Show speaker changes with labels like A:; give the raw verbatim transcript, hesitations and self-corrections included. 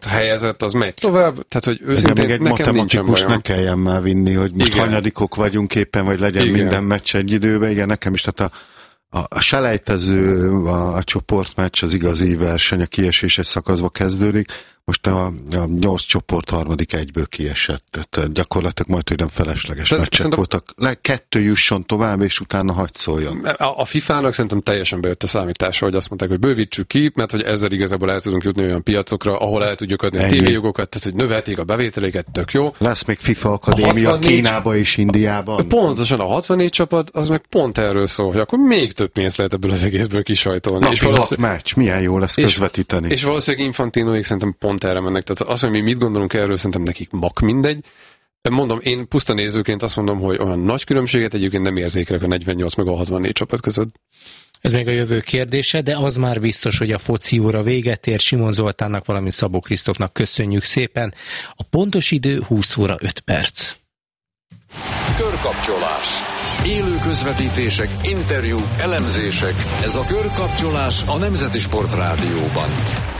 A: helyezett, az megy tovább, tehát hogy őszintén
B: még egy
A: nekem nincsen bajom.
B: ne kelljen már vinni, hogy most igen. hanyadikok vagyunk éppen, vagy legyen igen. minden meccs egy időben, igen, nekem is, tehát a, a, a selejtező, a, a csoportmeccs, az igazi verseny, a kieséses szakaszba kezdődik, most a, a nyolc csoport harmadik egyből kiesett, tehát gyakorlatilag majd, hogy nem felesleges de meccsek szerintem... voltak. Le, kettő jusson tovább, és utána hagy szóljon.
A: A, a fifának szerintem teljesen bejött a számítása, hogy azt mondták, hogy bővítsük ki, mert hogy ezzel igazából el tudunk jutni olyan piacokra, ahol el tudjuk adni a tévéjogokat, tehát hogy növelték a bevételéket, tök jó.
B: Lesz még FIFA Akadémia hatvannégy... Kínába és Indiában.
A: Pontosan a hatvannégy csapat, az meg pont erről szól, hogy akkor még több pénzt lehet ebből az egészből kisajtolni.
B: Napi és valószínűleg... meccs, milyen jó lesz közvetíteni.
A: És, és valószínűleg Infantinoék szerintem pont erre mennek. Tehát az, hogy mi mit gondolunk erről, szerintem nekik mak mindegy. Mondom, én puszta nézőként azt mondom, hogy olyan nagy különbséget egyébként nem érzékelek a negyvennyolc meg a hatvannégy csapat között.
C: Ez még a jövő kérdése, de az már biztos, hogy a foci óra véget ér. Simon Zoltánnak, valamint Szabó Krisztófnak köszönjük szépen. A pontos idő húsz óra öt perc.
D: Körkapcsolás. Élő közvetítések, interjúk, elemzések. Ez a Körkapcsolás a Nemzeti Sport Rádióban.